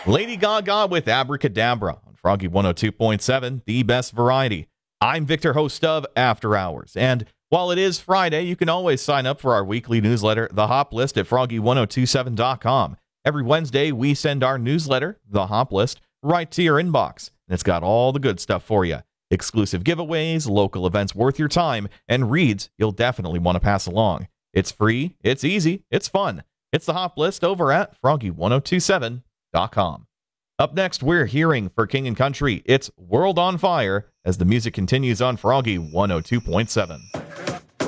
Lady Gaga with Abracadabra on Froggy 102.7, the best variety. I'm Victor, host of After Hours, and while it is Friday, you can always sign up for our weekly newsletter, The Hop List, at froggy1027.com. Every Wednesday, we send our newsletter, The Hop List, right to your inbox, and it's got all the good stuff for you. Exclusive giveaways, local events worth your time, and reads you'll definitely want to pass along. It's free, it's easy, it's fun. It's The Hop List over at froggy1027.com. Up next, we're hearing for King and Country. It's World on Fire as the music continues on Froggy 102.7.